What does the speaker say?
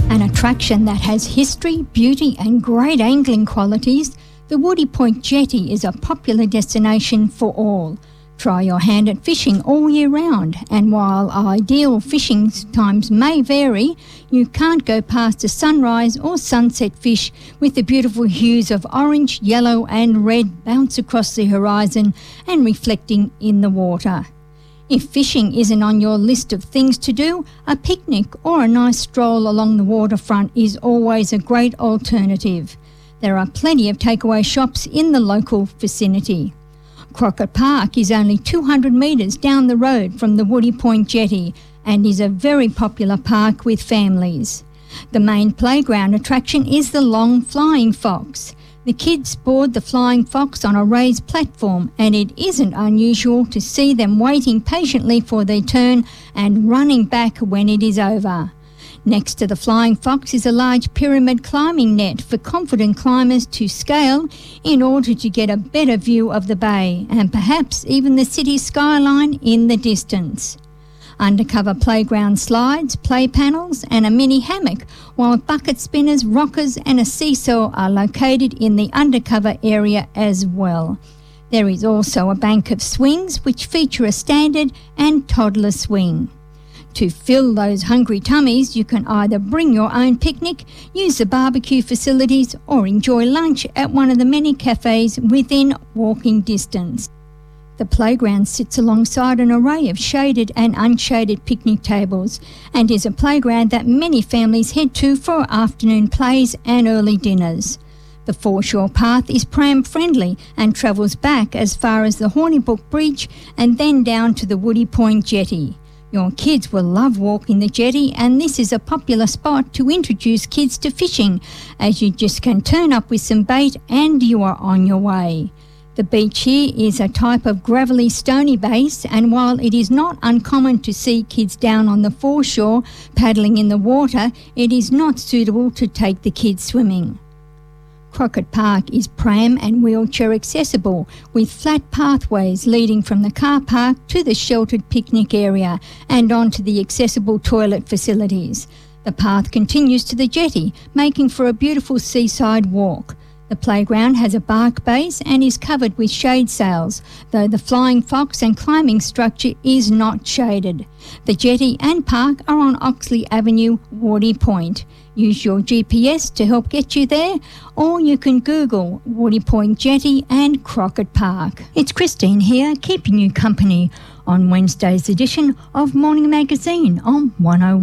An attraction that has history, beauty and great angling qualities, the Woody Point Jetty is a popular destination for all. Try your hand at fishing all year round, and while ideal fishing times may vary, you can't go past a sunrise or sunset fish with the beautiful hues of orange, yellow and red bounce across the horizon and reflecting in the water. If fishing isn't on your list of things to do, a picnic or a nice stroll along the waterfront is always a great alternative. There are plenty of takeaway shops in the local vicinity. Crockett Park is only 200 metres down the road from the Woody Point Jetty and is a very popular park with families. The main playground attraction is the Long Flying Fox. The kids board the Flying Fox on a raised platform, and it isn't unusual to see them waiting patiently for their turn and running back when it is over. Next to the Flying Fox is a large pyramid climbing net for confident climbers to scale in order to get a better view of the bay and perhaps even the city skyline in the distance. Undercover playground slides, play panels and a mini hammock, while bucket spinners, rockers and a seesaw are located in the undercover area as well. There is also a bank of swings which feature a standard and toddler swing. To fill those hungry tummies, you can either bring your own picnic, use the barbecue facilities or enjoy lunch at one of the many cafes within walking distance. The playground sits alongside an array of shaded and unshaded picnic tables and is a playground that many families head to for afternoon plays and early dinners. The foreshore path is pram-friendly and travels back as far as the Hornibrook Bridge and then down to the Woody Point Jetty. Your kids will love walking the jetty, and this is a popular spot to introduce kids to fishing, as you just can turn up with some bait and you are on your way. The beach here is a type of gravelly stony base, and while it is not uncommon to see kids down on the foreshore paddling in the water, it is not suitable to take the kids swimming. Crockett Park is pram and wheelchair accessible, with flat pathways leading from the car park to the sheltered picnic area and onto the accessible toilet facilities. The path continues to the jetty, making for a beautiful seaside walk. The playground has a bark base and is covered with shade sails, though the Flying Fox and climbing structure is not shaded. The jetty and park are on Oxley Avenue, Woody Point. Use your GPS to help get you there, or you can Google Woody Point Jetty and Crockett Park. It's Christine here, keeping you company on Wednesday's edition of Morning Magazine on 101.